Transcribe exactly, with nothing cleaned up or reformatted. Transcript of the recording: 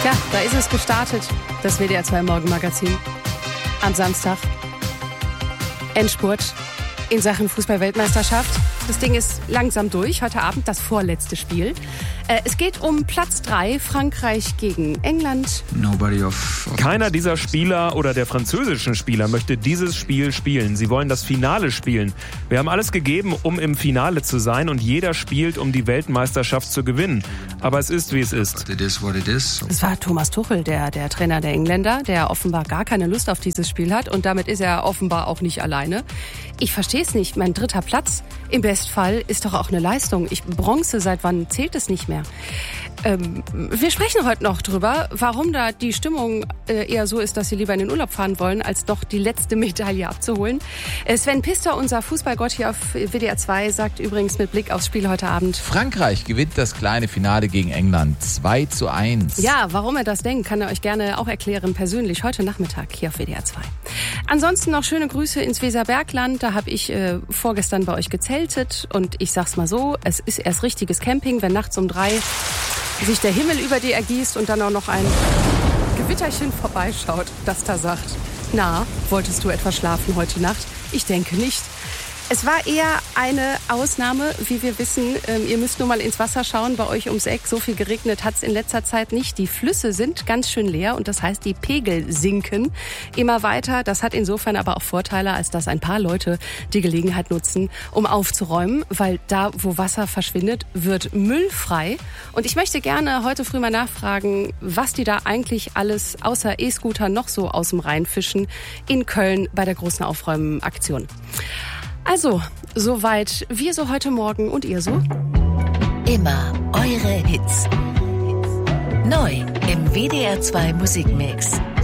Ja, da ist es gestartet, das W D R zwei Morgenmagazin. Am Samstag. Endspurt in Sachen Fußball-Weltmeisterschaft. Das Ding ist langsam durch. Heute Abend das vorletzte Spiel. Äh, es geht um Platz drei, Frankreich gegen England. Keiner dieser Spieler oder der französischen Spieler möchte dieses Spiel spielen. Sie wollen das Finale spielen. Wir haben alles gegeben, um im Finale zu sein, und jeder spielt, um die Weltmeisterschaft zu gewinnen. Aber es ist, wie es ist. Es war Thomas Tuchel, der, der Trainer der Engländer, der offenbar gar keine Lust auf dieses Spiel hat, und damit ist er offenbar auch nicht alleine. Ich verstehe es nicht. Mein dritter Platz im Bestfall ist doch auch eine Leistung. Ich Bronze, seit wann zählt es nicht mehr? Ähm, wir sprechen heute noch drüber, warum da die Stimmung äh, eher so ist, dass sie lieber in den Urlaub fahren wollen, als doch die letzte Medaille abzuholen. Äh, Sven Pister, unser Fußballgott hier auf W D R zwei, sagt übrigens mit Blick aufs Spiel heute Abend: Frankreich gewinnt das kleine Finale gegen England zwei zu eins. Ja, warum er das denkt, kann er euch gerne auch erklären, persönlich, heute Nachmittag hier auf W D R zwei. Ansonsten noch schöne Grüße ins Weserbergland. Da habe ich äh, vorgestern bei euch gezeltet, und ich sag's mal so, es ist erst richtiges Camping, wenn nachts um drei sich der Himmel über dir ergießt und dann auch noch ein Gewitterchen vorbeischaut, das da sagt: Na, wolltest du etwas schlafen heute Nacht? Ich denke nicht. Es war eher eine Ausnahme, wie wir wissen. Ähm, ihr müsst nur mal ins Wasser schauen, bei euch ums Eck. So viel geregnet hat es in letzter Zeit nicht. Die Flüsse sind ganz schön leer, und das heißt, die Pegel sinken immer weiter. Das hat insofern aber auch Vorteile, als dass ein paar Leute die Gelegenheit nutzen, um aufzuräumen, weil da, wo Wasser verschwindet, wird Müll frei. Und ich möchte gerne heute früh mal nachfragen, was die da eigentlich alles außer E-Scooter noch so aus dem Rhein fischen in Köln bei der großen Aufräumaktion. Also, soweit wir so heute Morgen, und ihr so? Immer eure Hits. Neu im W D R zwei Musikmix.